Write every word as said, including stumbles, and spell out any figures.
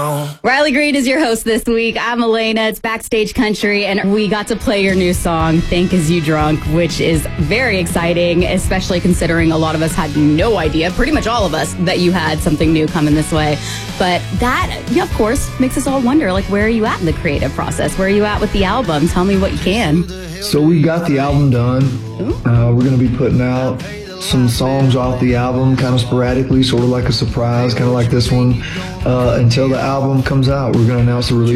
on. Riley Green is your host this week. I'm Elena. It's Backstage Country, and we got to play your new song, Think Is You Drunk, which is very exciting, especially considering a lot of us had no idea, pretty much all of us, that you had something new coming this way. But that, yeah, of course, makes us all wonder, like, where are you at in the creative process? Where are you at with the album? Tell me what you can. So we got the album done. Uh, we're going to be putting out some songs off the album kind of sporadically, sort of like a surprise, kind of like this one. Uh, until the album comes out, we're going to announce the release